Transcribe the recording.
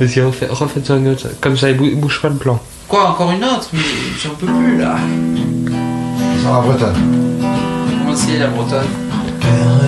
Vas-y, refaites-en une autre. Comme ça, il bouge pas le plan. Quoi, encore une autre? Mais j'en peux plus là. Sans la bretonne. Comment c'est la bretonne?